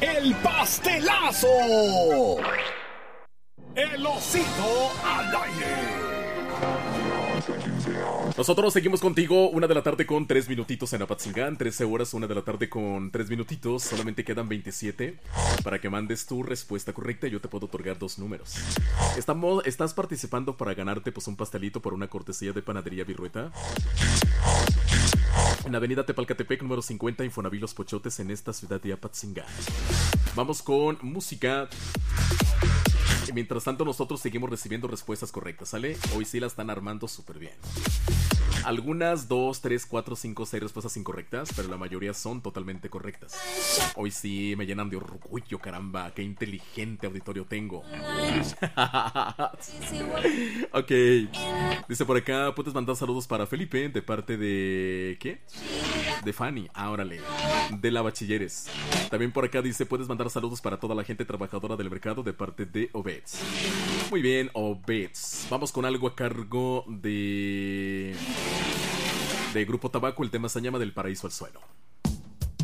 el pastelazo. El osito al aire. Nosotros seguimos contigo, 1 de la tarde con 3 minutitos en Apatzingán, 13 horas, 1 de la tarde con 3 minutitos, solamente quedan 27 para que mandes tu respuesta correcta y yo te puedo otorgar 2 números. Estás participando para ganarte pues un pastelito por una cortesía de Panadería Virrueta. En la avenida Tepalcatepec, número 50, Infonavit Los Pochotes, en esta ciudad de Apatzingán. Vamos con música. Y mientras tanto nosotros seguimos recibiendo respuestas correctas, ¿sale? Hoy sí la están armando súper bien. Algunas 2, 3, 4, 5, 6 respuestas incorrectas, pero la mayoría son totalmente correctas. Hoy sí me llenan de orgullo, caramba. Qué inteligente auditorio tengo. Ok. Dice por acá, puedes mandar saludos para Felipe de parte de... ¿qué? De Fanny, órale. De la Bachilleres. También por acá dice, puedes mandar saludos para toda la gente trabajadora del mercado de parte de Obeds. Muy bien, Obeds. Vamos con algo a cargo de Grupo Tabaco. El tema se llama Del Paraíso al Suelo.